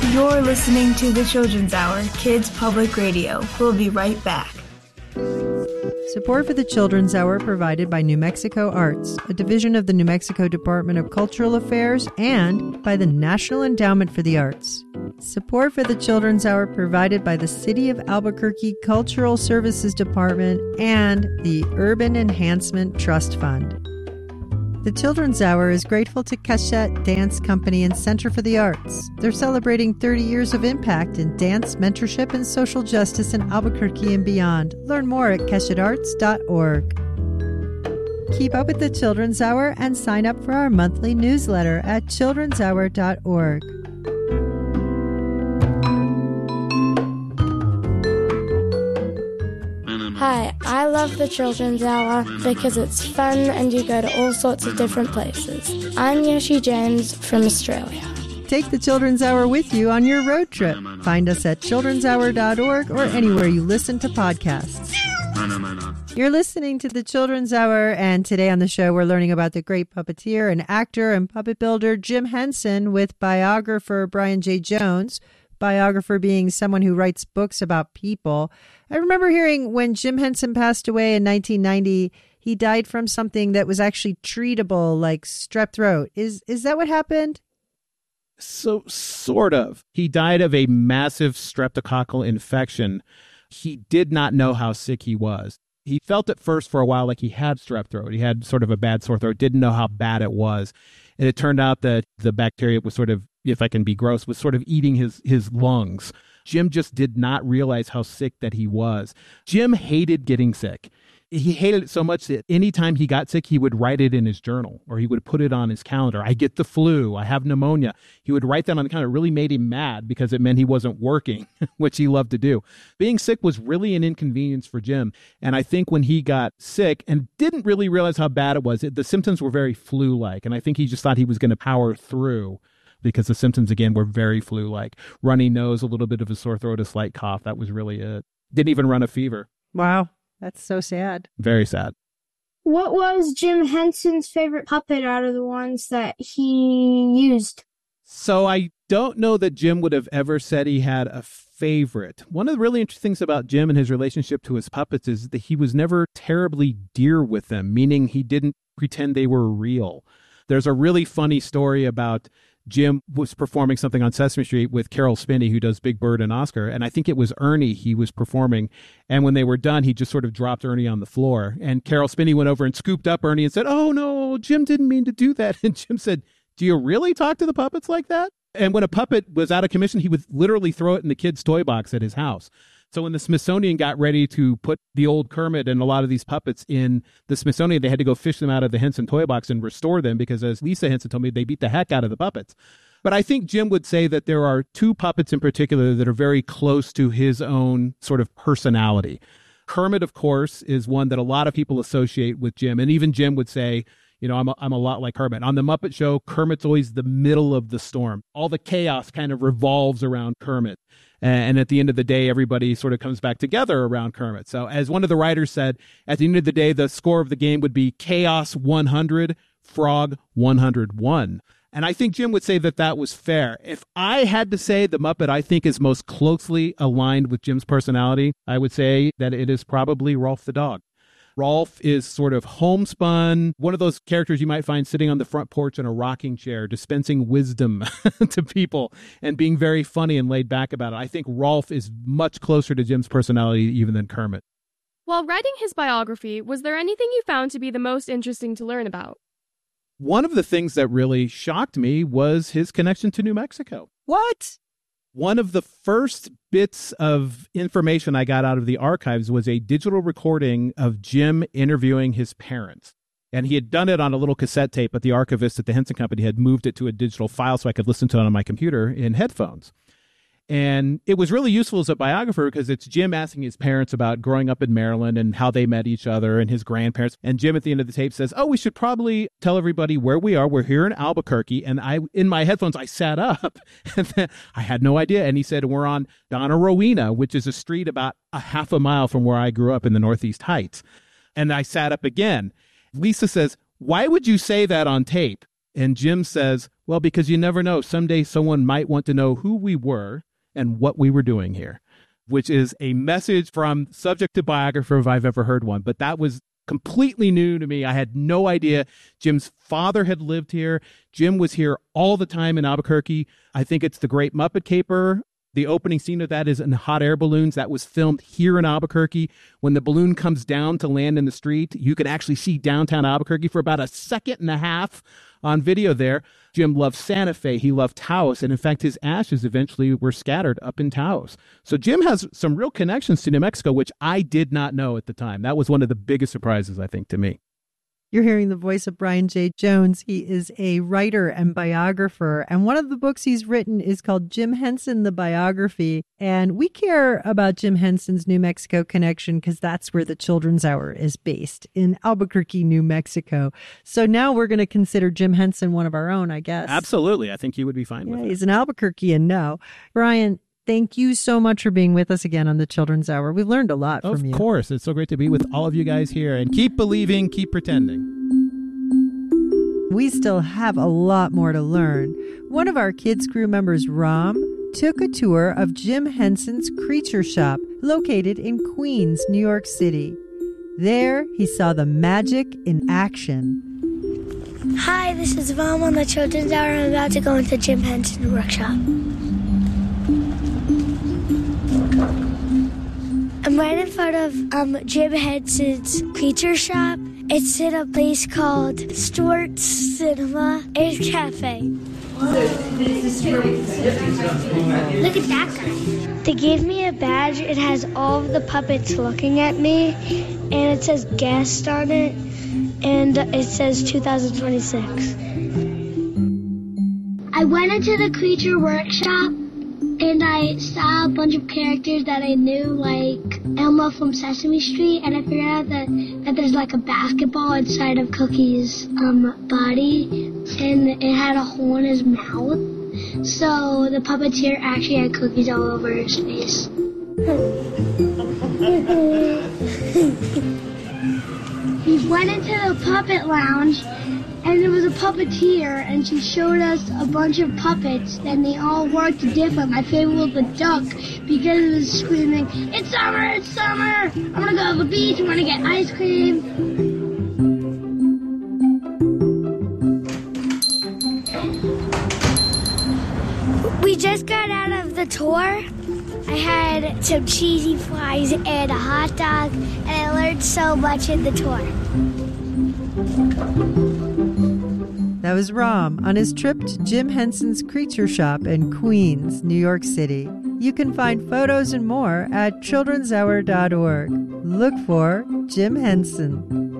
You're listening to the Children's Hour, Kids Public Radio. We'll be right back. Support for the Children's Hour provided by New Mexico Arts, a division of the New Mexico Department of Cultural Affairs, and by the National Endowment for the Arts. Support for the Children's Hour provided by the City of Albuquerque Cultural Services Department and the Urban Enhancement Trust Fund. The Children's Hour is grateful to Cachette Dance Company and Center for the Arts. They're celebrating 30 years of impact in dance, mentorship, and social justice in Albuquerque and beyond. Learn more at cachettearts.org. Keep up with the Children's Hour and sign up for our monthly newsletter at childrenshour.org. Hi, I love the Children's Hour because it's fun and you go to all sorts of different places. I'm Yoshi James from Australia. Take the Children's Hour with you on your road trip. Find us at childrenshour.org or anywhere you listen to podcasts. You're listening to the Children's Hour, and today on the show we're learning about the great puppeteer and actor and puppet builder Jim Henson with biographer Brian J. Jones. Biographer being someone who writes books about people. I remember hearing when Jim Henson passed away in 1990, he died from something that was actually treatable, like strep throat. Is that what happened? So, sort of. He died of a massive streptococcal infection. He did not know how sick he was. He felt at first for a while like he had strep throat. He had sort of a bad sore throat, didn't know how bad it was. And it turned out that the bacteria was sort of, if I can be gross, was sort of eating his lungs. Jim just did not realize how sick that he was. Jim hated getting sick. He hated it so much that anytime he got sick, he would write it in his journal or he would put it on his calendar. I get the flu. I have pneumonia. He would write that on the calendar. It really made him mad because it meant he wasn't working, which he loved to do. Being sick was really an inconvenience for Jim. And I think when he got sick and didn't really realize how bad it was, the symptoms were very flu-like. And I think he just thought he was going to power through because the symptoms, again, were very flu-like. Runny nose, a little bit of a sore throat, a slight cough. That was really it. Didn't even run a fever. Wow. That's so sad. Very sad. What was Jim Henson's favorite puppet out of the ones that he used? So I don't know that Jim would have ever said he had a favorite. One of the really interesting things about Jim and his relationship to his puppets is that he was never terribly dear with them, meaning he didn't pretend they were real. There's a really funny story about Jim was performing something on Sesame Street with Carol Spinney, who does Big Bird and Oscar. And I think it was Ernie he was performing. And when they were done, he just sort of dropped Ernie on the floor. And Carol Spinney went over and scooped up Ernie and said, "Oh, no, Jim didn't mean to do that." And Jim said, "Do you really talk to the puppets like that?" And when a puppet was out of commission, he would literally throw it in the kid's toy box at his house. So when the Smithsonian got ready to put the old Kermit and a lot of these puppets in the Smithsonian, they had to go fish them out of the Henson toy box and restore them because, as Lisa Henson told me, they beat the heck out of the puppets. But I think Jim would say that there are two puppets in particular that are very close to his own sort of personality. Kermit, of course, is one that a lot of people associate with Jim. And even Jim would say, you know, I'm a lot like Kermit. On The Muppet Show, Kermit's always the middle of the storm. All the chaos kind of revolves around Kermit. And at the end of the day, everybody sort of comes back together around Kermit. So as one of the writers said, at the end of the day, the score of the game would be Chaos 100, Frog 101. And I think Jim would say that that was fair. If I had to say the Muppet I think is most closely aligned with Jim's personality, I would say that it is probably Rolf the dog. Rolf is sort of homespun, one of those characters you might find sitting on the front porch in a rocking chair, dispensing wisdom to people and being very funny and laid back about it. I think Rolf is much closer to Jim's personality even than Kermit. While writing his biography, was there anything you found to be the most interesting to learn about? One of the things that really shocked me was his connection to New Mexico. What? One of the first bits of information I got out of the archives was a digital recording of Jim interviewing his parents. And he had done it on a little cassette tape, but the archivist at the Henson Company had moved it to a digital file so I could listen to it on my computer in headphones. And it was really useful as a biographer because it's Jim asking his parents about growing up in Maryland and how they met each other and his grandparents. And Jim at the end of the tape says, "Oh, we should probably tell everybody where we are. We're here in Albuquerque." And in my headphones, I sat up and I had no idea. And he said, "We're on Donna Rowena, which is a street about a half a mile from where I grew up in the Northeast Heights." And I sat up again. Lisa says, "Why would you say that on tape?" And Jim says, well, because you never know. Someday someone might want to know who we were and what we were doing here, which is a message from subject to biographer if I've ever heard one. But that was completely new to me. I had no idea Jim's father had lived here. Jim was here all the time in Albuquerque. I think it's The Great Muppet Caper. The opening scene of that is in hot air balloons. That was filmed here in Albuquerque. When the balloon comes down to land in the street, you can actually see downtown Albuquerque for about a second and a half on video there. Jim loved Santa Fe. He loved Taos. And in fact, his ashes eventually were scattered up in Taos. So Jim has some real connections to New Mexico, which I did not know at the time. That was one of the biggest surprises, I think, to me. You're hearing the voice of Brian J. Jones. He is a writer and biographer, and one of the books he's written is called Jim Henson, the Biography. And we care about Jim Henson's New Mexico connection because that's where the Children's Hour is based, in Albuquerque, New Mexico. So now we're going to consider Jim Henson one of our own, I guess. Absolutely. I think he would be fine with it. He's an Albuquerquean now. Brian, thank you so much for being with us again on the Children's Hour. We've learned a lot from you. Of course. It's so great to be with all of you guys here. And keep believing, keep pretending. We still have a lot more to learn. One of our kids' crew members, Ram, took a tour of Jim Henson's Creature Shop, located in Queens, New York City. There, he saw the magic in action. Hi, this is Ram on the Children's Hour. I'm about to go into Jim Henson's workshop. I'm right in front of Jim Henson's Creature Shop. It's in a place called Stewart's Cinema and Cafe. Look at that guy. They gave me a badge. It has all of the puppets looking at me, and it says guest on it, and it says 2026. I went into the Creature Workshop, and I saw a bunch of characters that I knew, like Elmo from Sesame Street, and I figured out that there's like a basketball inside of Cookie's body, and it had a hole in his mouth. So the puppeteer actually had cookies all over his face. We went into the puppet lounge, and there was a puppeteer, and she showed us a bunch of puppets, and they all worked different. My favorite was the duck, because it was screaming, "It's summer, it's summer! I'm gonna go to the beach, I'm gonna get ice cream." We just got out of the tour. I had some cheesy fries and a hot dog, and I learned so much in the tour. That was Ram on his trip to Jim Henson's Creature Shop in Queens, New York City. You can find photos and more at childrenshour.org. Look for Jim Henson.